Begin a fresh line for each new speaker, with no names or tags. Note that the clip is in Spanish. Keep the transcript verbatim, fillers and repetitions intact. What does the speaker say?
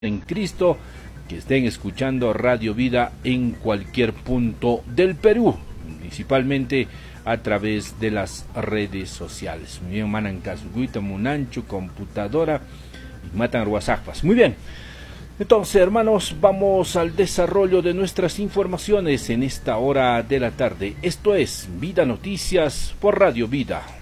en Cristo, que estén escuchando Radio Vida en cualquier punto del Perú, principalmente a través de las redes sociales. Muy bien, manan casuguita, munancho, computadora y matan ruasafas. Muy bien. Entonces, hermanos, vamos al desarrollo de nuestras informaciones en esta hora de la tarde. Esto es Vida Noticias por Radio Vida.